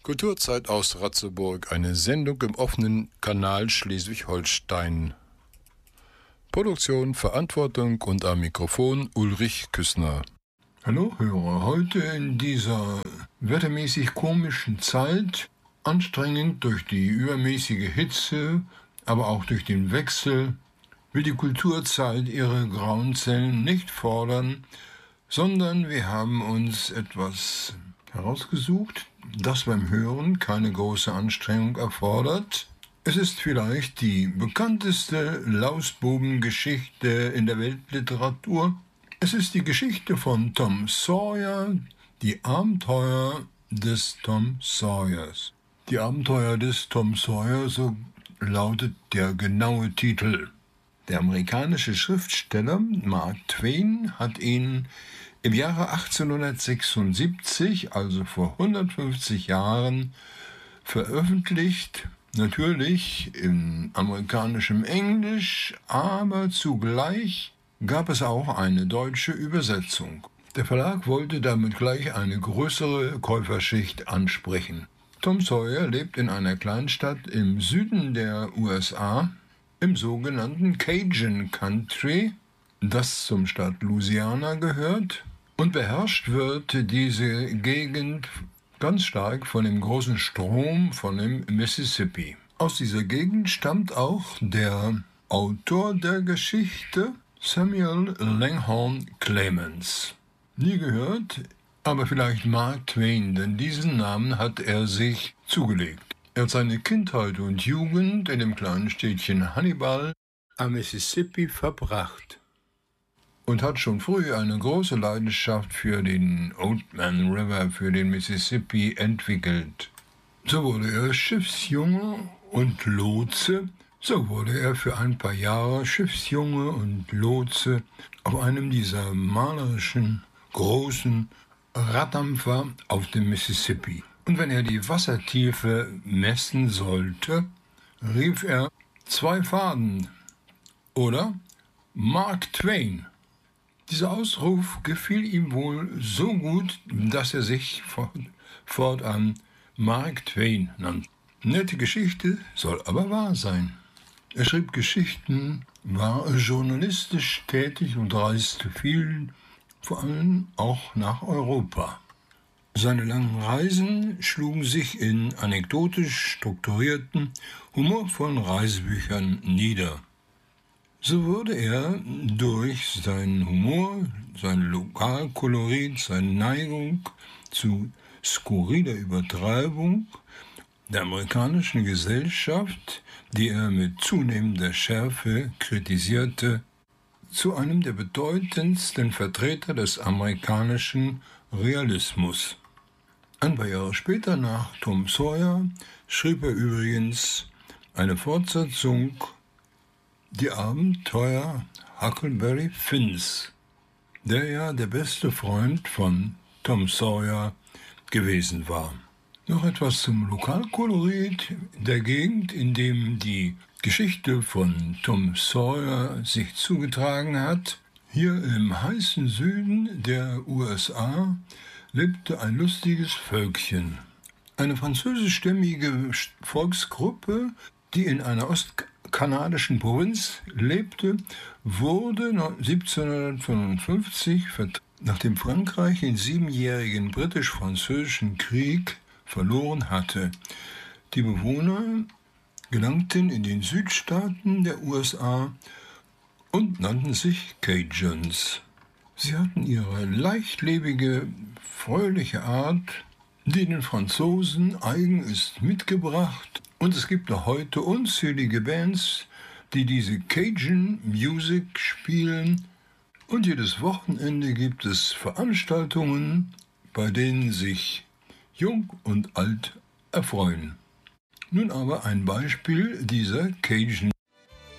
Kulturzeit aus Ratzeburg, eine Sendung im offenen Kanal Schleswig-Holstein. Produktion, Verantwortung und am Mikrofon Ulrich Küssner. Hallo Hörer, heute in dieser wettermäßig komischen Zeit, anstrengend durch die übermäßige Hitze, aber auch durch den Wechsel, will die Kulturzeit ihre grauen Zellen nicht fordern, sondern wir haben uns etwas herausgesucht, das beim Hören keine große Anstrengung erfordert. Es ist vielleicht die bekannteste Lausbubengeschichte in der Weltliteratur. Es ist die Geschichte von Tom Sawyer, die Abenteuer des Tom Sawyers. Die Abenteuer des Tom Sawyer, so lautet der genaue Titel. Der amerikanische Schriftsteller Mark Twain hat ihn im Jahre 1876, also vor 150 Jahren, veröffentlicht, natürlich in amerikanischem Englisch, aber zugleich gab es auch eine deutsche Übersetzung. Der Verlag wollte damit gleich eine größere Käuferschicht ansprechen. Tom Sawyer lebt in einer Kleinstadt im Süden der USA, im sogenannten Cajun Country, das zum Staat Louisiana gehört, und beherrscht wird diese Gegend ganz stark von dem großen Strom von dem Mississippi. Aus dieser Gegend stammt auch der Autor der Geschichte, Samuel Langhorne Clemens. Nie gehört, aber vielleicht Mark Twain, denn diesen Namen hat er sich zugelegt. Er hat seine Kindheit und Jugend in dem kleinen Städtchen Hannibal am Mississippi verbracht und hat schon früh eine große Leidenschaft für den Oldman River, für den Mississippi entwickelt. So wurde er Schiffsjunge und Lotse. So wurde er für ein paar Jahre Schiffsjunge und Lotse auf einem dieser malerischen, großen Raddampfer auf dem Mississippi. Und wenn er die Wassertiefe messen sollte, rief er 2 Faden oder Mark Twain. Dieser Ausruf gefiel ihm wohl so gut, dass er sich fortan Mark Twain nannte. Nette Geschichte, soll aber wahr sein. Er schrieb Geschichten, war journalistisch tätig und reiste viel, vor allem auch nach Europa. Seine langen Reisen schlugen sich in anekdotisch strukturierten, humorvollen Reisebüchern nieder. So wurde er durch seinen Humor, sein Lokalkolorit, seine Neigung zu skurriler Übertreibung der amerikanischen Gesellschaft, die er mit zunehmender Schärfe kritisierte, zu einem der bedeutendsten Vertreter des amerikanischen Realismus. Ein paar Jahre später, nach Tom Sawyer, schrieb er übrigens eine Fortsetzung, Die Abenteuer Huckleberry Finns, der ja der beste Freund von Tom Sawyer gewesen war. Noch etwas zum Lokalkolorit der Gegend, in dem die Geschichte von Tom Sawyer sich zugetragen hat. Hier im heißen Süden der USA lebte ein lustiges Völkchen. Eine französischstämmige Volksgruppe, die in einer ostkanadischen Provinz lebte, wurde 1755, nachdem Frankreich den 7-jährigen britisch-französischen Krieg verloren hatte. Die Bewohner gelangten in den Südstaaten der USA und nannten sich Cajuns. Sie hatten ihre leichtlebige, fröhliche Art, die den Franzosen eigen ist, mitgebracht. Und es gibt noch heute unzählige Bands, die diese Cajun Music spielen. Und jedes Wochenende gibt es Veranstaltungen, bei denen sich Jung und Alt erfreuen. Nun aber ein Beispiel dieser Cajun